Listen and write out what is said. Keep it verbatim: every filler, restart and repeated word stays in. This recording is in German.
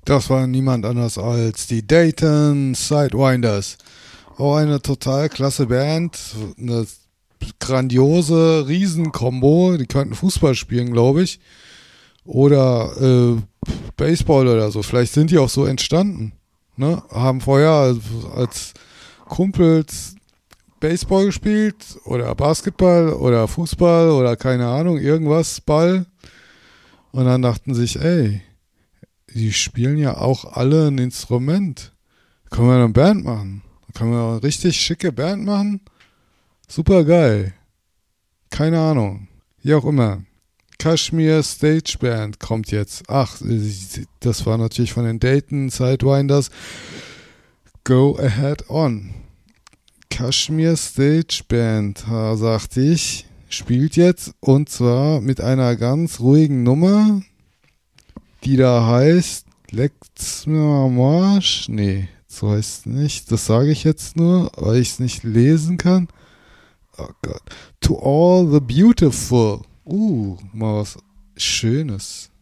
Das war niemand anders als die Dayton Sidewinders. Auch eine total klasse Band, eine grandiose Riesenkombo. Die könnten Fußball spielen, glaube ich. Oder äh, Baseball oder so. Vielleicht sind die auch so entstanden. Ne? Haben vorher als, als Kumpels Baseball gespielt oder Basketball oder Fußball oder keine Ahnung, irgendwas, Ball. Und dann dachten sich, ey, die spielen ja auch alle ein Instrument. Können wir eine Band machen? Können wir eine richtig schicke Band machen? Super geil. Keine Ahnung. Wie auch immer. Kashmir Stage Band kommt jetzt. Ach, das war natürlich von den Dayton Sidewinders. Go ahead on. Kashmir Stage Band, sagte ich, spielt jetzt und zwar mit einer ganz ruhigen Nummer, die da heißt Lecks mir Marsch. Nee, so heißt es nicht. Das sage ich jetzt nur, weil ich es nicht lesen kann. Oh Gott. To all the beautiful. Uh, mal was Schönes.